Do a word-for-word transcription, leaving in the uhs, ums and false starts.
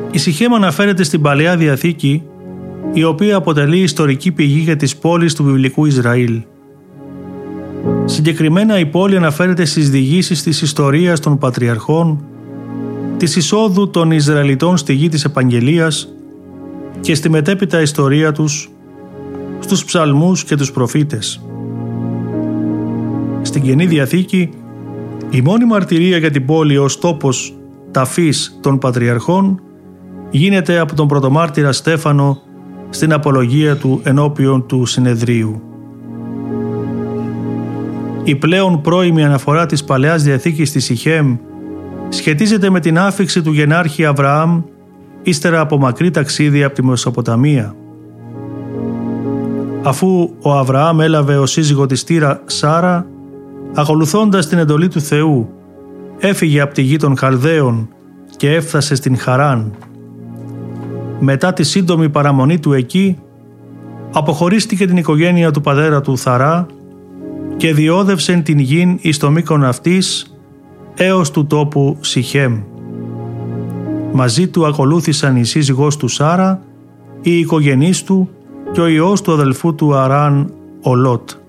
Η Σιχέμ αναφέρεται στην Παλαιά Διαθήκη, η οποία αποτελεί ιστορική πηγή για τις πόλεις του βιβλικού Ισραήλ. Συγκεκριμένα η πόλη αναφέρεται στις διηγήσεις της ιστορίας των Πατριαρχών, της εισόδου των Ισραηλιτών στη γη της Επαγγελίας και στη μετέπειτα ιστορία τους στους ψαλμούς και τους προφήτες. Στην Καινή Διαθήκη, η μόνη μαρτυρία για την πόλη ως τόπος ταφής των Πατριαρχών γίνεται από τον πρωτομάρτυρα Στέφανο στην απολογία του ενώπιον του συνεδρίου. Η πλέον πρώιμη αναφορά της Παλαιάς Διαθήκης στη Σιχέμ σχετίζεται με την άφιξη του γενάρχη Αβραάμ ύστερα από μακρύ ταξίδι από τη Μεσοποταμία. Αφού ο Αβραάμ έλαβε ως σύζυγο τη στήρα Σάρα, ακολουθώντας την εντολή του Θεού, έφυγε από τη γη των Χαλδαίων και έφτασε στην Χαράν. Μετά τη σύντομη παραμονή του εκεί, αποχωρίστηκε την οικογένεια του πατέρα του Θαρά και διόδευσεν την γην εις το μήκον αυτής έως του τόπου Σιχέμ. Μαζί του ακολούθησαν η σύζυγός του Σάρα, οι οικογενείς του και ο υιός του αδελφού του Αράν, ο Λότ.